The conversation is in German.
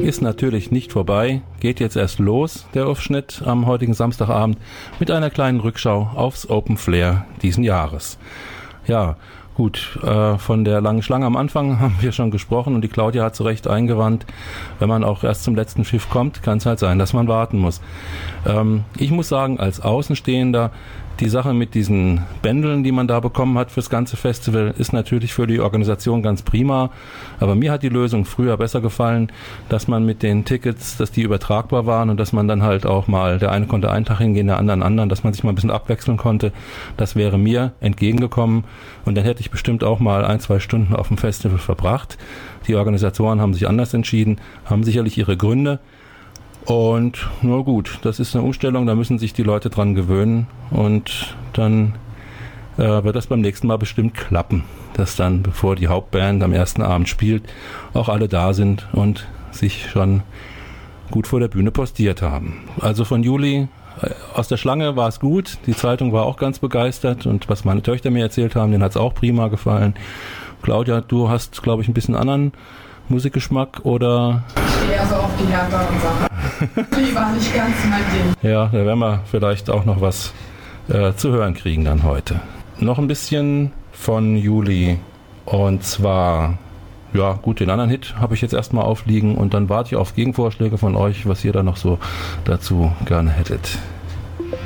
ist natürlich nicht vorbei, geht jetzt erst los, der Aufschnitt am heutigen Samstagabend, mit einer kleinen Rückschau aufs Open Flair diesen Jahres. Ja, gut, von der langen Schlange am Anfang haben wir schon gesprochen und die Claudia hat zu Recht eingewandt, wenn man auch erst zum letzten Schiff kommt, kann es halt sein, dass man warten muss. Ich muss sagen, als Außenstehender, die Sache mit diesen Bändeln, die man da bekommen hat fürs ganze Festival, ist natürlich für die Organisation ganz prima. Aber mir hat die Lösung früher besser gefallen, dass man mit den Tickets, dass die übertragbar waren und dass man dann halt auch mal, der eine konnte einen Tag hingehen, der andere einen anderen, dass man sich mal ein bisschen abwechseln konnte. Das wäre mir entgegengekommen und dann hätte ich bestimmt auch mal 1-2 Stunden auf dem Festival verbracht. Die Organisatoren haben sich anders entschieden, haben sicherlich ihre Gründe. Und na gut, das ist eine Umstellung, da müssen sich die Leute dran gewöhnen und dann wird das beim nächsten Mal bestimmt klappen, dass dann, bevor die Hauptband am ersten Abend spielt, auch alle da sind und sich schon gut vor der Bühne postiert haben. Also von Juli aus der Schlange war es gut, die Zeitung war auch ganz begeistert und was meine Töchter mir erzählt haben, denen hat es auch prima gefallen. Claudia, du hast, glaube ich, ein bisschen anderen Musikgeschmack oder? Ich stehe also auf die härteren Sachen. Die war nicht ganz mein Ding. Ja, da werden wir vielleicht auch noch was zu hören kriegen dann heute. Noch ein bisschen von Juli und zwar, ja gut, den anderen Hit habe ich jetzt erstmal aufliegen und dann warte ich auf Gegenvorschläge von euch, was ihr da noch so dazu gerne hättet.